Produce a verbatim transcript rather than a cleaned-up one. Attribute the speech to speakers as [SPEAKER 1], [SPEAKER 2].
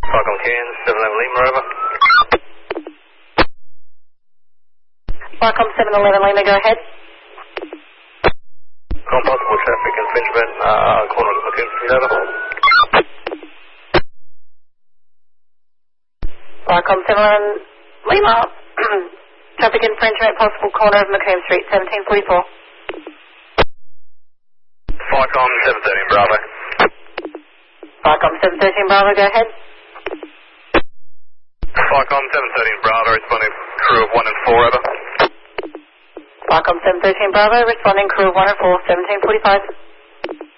[SPEAKER 1] Falcon Cairns, seven eleven Lima, over.
[SPEAKER 2] Falcon seven eleven Lima, go ahead.
[SPEAKER 1] On possible traffic infringement, uh, corner of McComb Street, over.
[SPEAKER 2] Falcon seven eleven Lima, traffic infringement, possible corner of McComb Street, seventeen forty-four.
[SPEAKER 1] Falcon seven thirteen Bravo.
[SPEAKER 2] Falcon seven thirteen Bravo, go ahead.
[SPEAKER 1] Falcon seven thirteen Bravo, responding crew of one and four, over.
[SPEAKER 2] Falcon seven thirteen Bravo, responding crew of one and four, seventeen forty-five.